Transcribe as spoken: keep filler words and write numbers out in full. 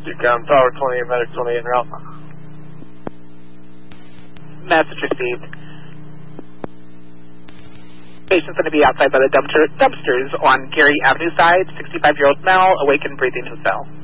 Decon Tower twenty-eight, medic twenty-eight en route. Message received. Patient's going to be outside by the dumpster, dumpsters on Gary Avenue side, sixty-five-year-old male, awake and breathing who fell.